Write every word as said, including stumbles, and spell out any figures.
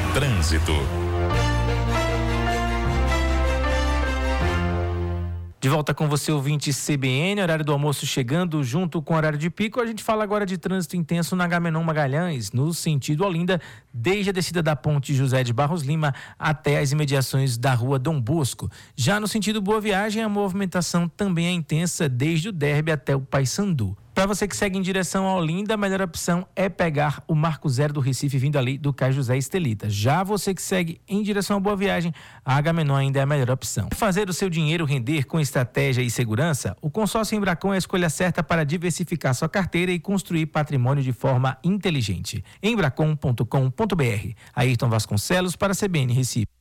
Trânsito. De volta com você, ouvinte C B N, horário do almoço chegando junto com o horário de pico. A gente fala agora de trânsito intenso na Agamenon Magalhães, no sentido Olinda, desde a descida da ponte José de Barros Lima até as imediações da rua Dom Bosco. Já no sentido Boa Viagem, a movimentação também é intensa desde o Derby até o Paissandu. Para você que segue em direção a Olinda, a melhor opção é pegar o Marco Zero do Recife vindo ali do Cais José Estelita. Já você que segue em direção a Boa Viagem, a Agamenon ainda é a melhor opção. Fazer o seu dinheiro render com estratégia e segurança, o consórcio Embracon é a escolha certa para diversificar sua carteira e construir patrimônio de forma inteligente. embracon ponto com ponto br. Ayrton Vasconcelos para a C B N Recife.